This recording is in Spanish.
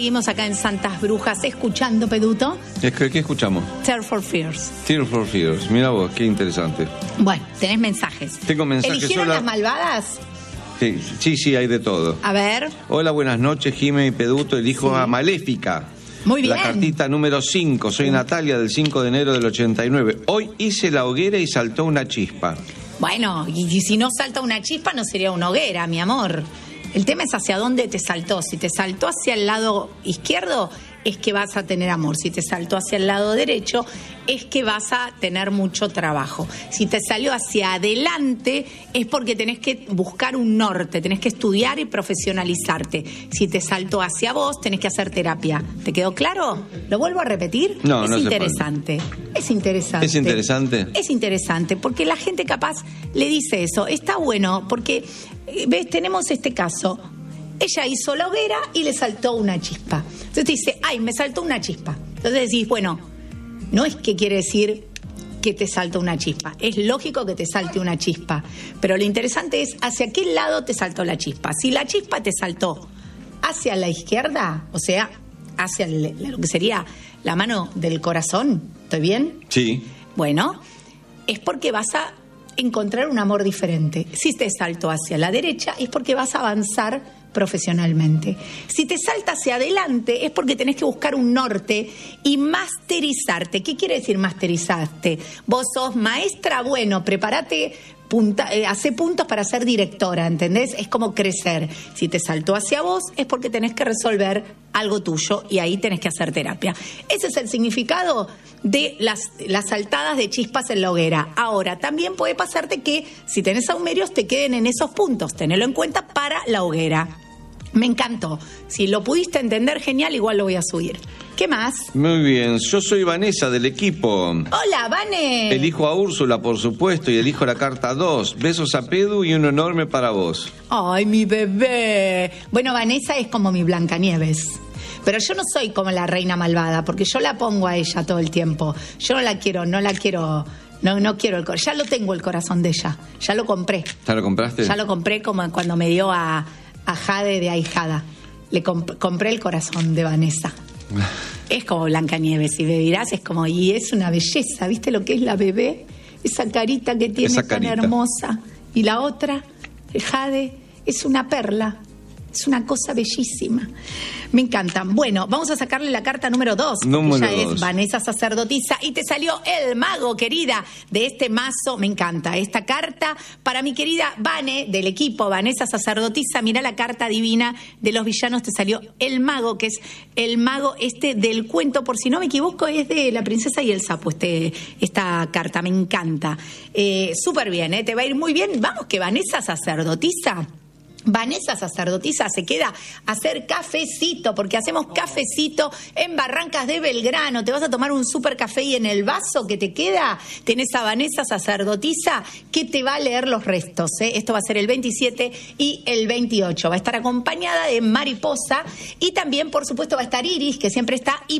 seguimos acá en Santas Brujas escuchando, Peduto. ¿Qué escuchamos? Tears for Fears. Tears for Fears. Mira vos, qué interesante. Bueno, tenés mensajes. Tengo mensajes. ¿Eligieron las malvadas? Sí, hay de todo. A ver. Hola, buenas noches, Jimé y Peduto. Elijo a Maléfica. Muy bien. La cartita número 5. Soy Natalia, del 5 de enero del 89. Hoy hice la hoguera y saltó una chispa. Bueno, y si no salta una chispa no sería una hoguera, mi amor. El tema es hacia dónde te saltó. Si te saltó hacia el lado izquierdo, es que vas a tener amor. Si te saltó hacia el lado derecho, es que vas a tener mucho trabajo. Si te salió hacia adelante, es porque tenés que buscar un norte, tenés que estudiar y profesionalizarte. Si te saltó hacia vos, tenés que hacer terapia. ¿Te quedó claro? ¿Lo vuelvo a repetir? No, es interesante. Es interesante. ¿Es interesante? Es interesante, porque la gente capaz le dice eso. Está bueno, porque, ¿ves? Tenemos este caso. Ella hizo la hoguera y le saltó una chispa. Entonces te dice, ay, me saltó una chispa. Entonces decís, bueno, no es que quiere decir que te saltó una chispa. Es lógico que te salte una chispa. Pero lo interesante es hacia qué lado te saltó la chispa. Si la chispa te saltó hacia la izquierda, o sea, hacia lo que sería la mano del corazón, ¿estoy bien? Sí. Bueno, es porque vas a encontrar un amor diferente. Si te saltó hacia la derecha, es porque vas a avanzar profesionalmente. Si te salta hacia adelante, es porque tenés que buscar un norte y masterizarte. ¿Qué quiere decir masterizarte? Vos sos maestra, bueno, prepárate, hace puntos para ser directora, ¿entendés? Es como crecer. Si te saltó hacia vos, es porque tenés que resolver algo tuyo y ahí tenés que hacer terapia. Ese es el significado de las saltadas de chispas en la hoguera. Ahora, también puede pasarte que si tenés saumerios te queden en esos puntos. Tenelo en cuenta para la hoguera. Me encantó. Si lo pudiste entender, genial, igual lo voy a subir. ¿Qué más? Muy bien, yo soy Vanessa del equipo. Hola, Vane. Elijo a Úrsula, por supuesto, y elijo la carta 2. Besos a Pedu y uno enorme para vos. Ay, mi bebé. Bueno, Vanessa es como mi Blancanieves. Pero yo no soy como la reina malvada, porque yo la pongo a ella todo el tiempo. Yo no quiero el corazón. Ya lo tengo el corazón de ella. Ya lo compré. ¿Ya lo compraste? Ya lo compré como cuando me dio a Jade de ahijada. Le compré el corazón de Vanessa. Es como Blancanieves, y me dirás, es como, y es una belleza, ¿viste lo que es la bebé? Esa carita que tiene tan hermosa. Y la otra, el Jade, es una perla. Es una cosa bellísima. Me encantan. Bueno, vamos a sacarle la carta número 2. Ella es Vanessa Sacerdotisa y te salió el mago, querida, de este mazo. Me encanta esta carta para mi querida Vane, del equipo Vanessa Sacerdotisa. Mirá la carta divina de los villanos. Te salió el mago, que es el mago del cuento. Por si no me equivoco, es de La princesa y el sapo. Esta carta me encanta. Súper bien, te va a ir muy bien. Vamos, que Vanessa Sacerdotisa se queda a hacer cafecito, porque hacemos cafecito en Barrancas de Belgrano. Te vas a tomar un super café y en el vaso que te queda tenés a Vanessa Sacerdotisa que te va a leer los restos. Esto va a ser el 27 y el 28. Va a estar acompañada de Mariposa y también, por supuesto, va a estar Iris, que siempre está, y